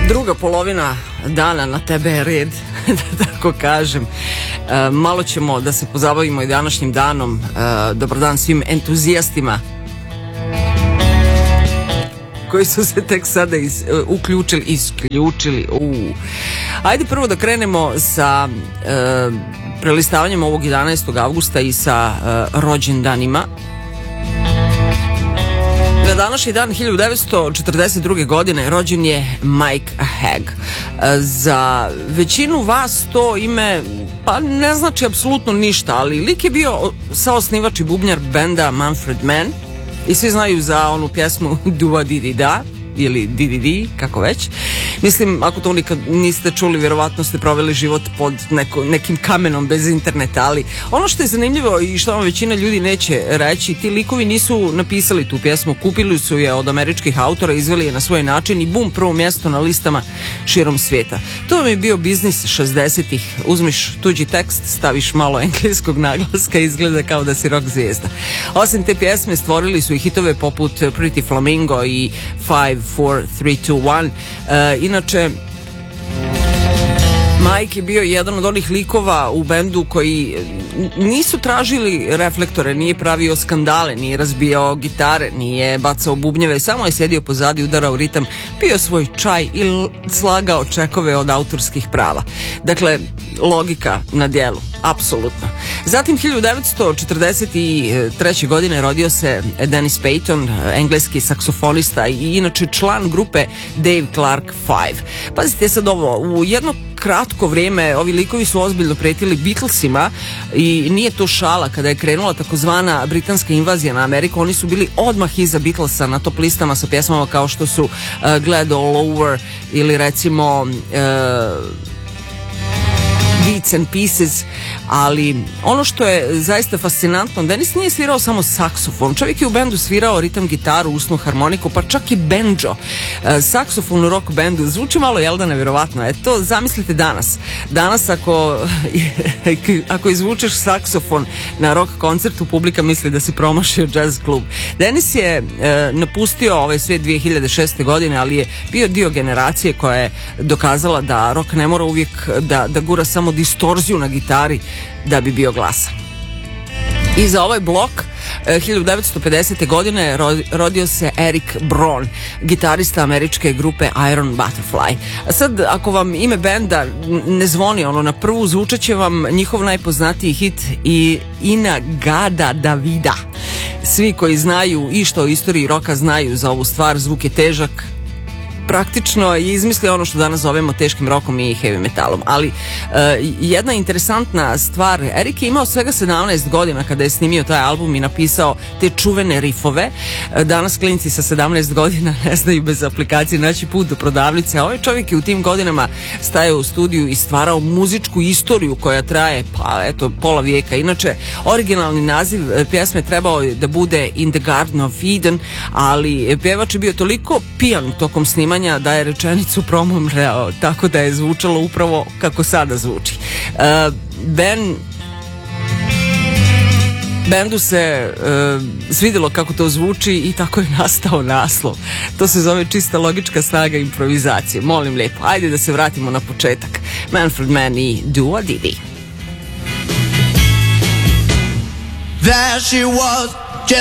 Druga polovina dana na tebe je red, da tako kažem. Malo ćemo da se pozabavimo i današnjim danom. Dobar dan svim entuzijastima koji su se tek sada isključili. Ajde prvo da krenemo sa prelistavanjem ovog 11. avgusta i sa rođendanima. Na današnji dan 1942. godine rođen je Mike Hague. Za većinu vas to ime pa ne znači apsolutno ništa, ali lik je bio saosnivač i bubnjar benda Manfred Mann i svi znaju za onu pjesmu Dua Didi Da ili Didi, kako već. Mislim, ako to nikad niste čuli, vjerovatno ste proveli život pod nekim kamenom bez interneta, ali ono što je zanimljivo i što vam većina ljudi neće reći, ti likovi nisu napisali tu pjesmu, kupili su je od američkih autora, izveli je na svoj način i bum, prvo mjesto na listama širom svijeta. To vam je bio biznis 60-ih. Uzmiš tuđi tekst, staviš malo engleskog naglaska i izgleda kao da si rock zvijezda. Osim te pjesme stvorili su i hitove poput Pretty Flamingo i 5, 4, 3, 2, 1. Inače, Mike je bio jedan od onih likova u bendu koji nisu tražili reflektore, nije pravio skandale, nije razbijao gitare, nije bacao bubnjeve, samo je sjedio pozadi, udarao ritam, pio svoj čaj i slagao čekove od autorskih prava. Dakle, logika na djelu, apsolutno. Zatim 1943. godine rodio se Dennis Payton, engleski saksofonista i inače član grupe Dave Clark 5. Pazite sad ovo, u jedno kratko vrijeme ovi likovi su ozbiljno pretili Beatlesima i nije to šala. Kada je krenula takozvana britanska invazija na Ameriku, oni su bili odmah iza Beatlesa na top listama sa pjesmama kao što su Glad All Over ili recimo Bits and Pieces, ali ono što je zaista fascinantno, Dennis nije svirao samo saksofon, čovjek je u bendu svirao ritam gitaru, usnu harmoniku, pa čak i banjo. Saksofon u rock bendu zvuči malo, jel da, nevjerovatno. To zamislite danas ako izvučeš saksofon na rock koncertu, publika misli da si promašio jazz klub. Dennis je napustio ovaj svijet 2006. godine, ali je bio dio generacije koja je dokazala da rock ne mora uvijek da gura samo distorziju na gitari da bi bio glasan. I za ovaj blok 1950. godine rodio se Eric Braun, gitarista američke grupe Iron Butterfly. A sad, ako vam ime benda ne zvoni ono na prvu, zvučat će vam njihov najpoznatiji hit i In-A-Gadda Da Vida. Svi koji znaju išta o istoriji roka znaju za ovu stvar, zvuk je težak, praktično je izmislio ono što danas zovemo teškim rokom i heavy metalom. Ali jedna interesantna stvar, Erik je imao svega 17 godina kada je snimio taj album i napisao te čuvene rifove. Danas klinci sa 17 godina ne znaju bez aplikacije naći put do prodavnice, a ovaj čovjek je u tim godinama stajao u studiju i stvarao muzičku istoriju koja traje pola vijeka. Inače, originalni naziv pjesme trebao je da bude In the Garden of Eden, ali pjevač je bio toliko pijan tokom snimanja da je rečenicu promomreo, tako da je zvučalo upravo kako sada zvuči. Bendu se svidjelo kako to zvuči i tako je nastao naslov. To se zove čista logička snaga improvizacije. Molim lijepo, ajde da se vratimo na početak. Manfred Mann i Dua Didi. There she was,